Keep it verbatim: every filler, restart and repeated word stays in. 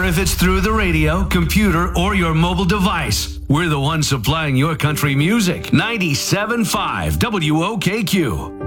if it's through the radio, computer, or your mobile device. We're the ones supplying your country music. ninety-seven point five W O K Q.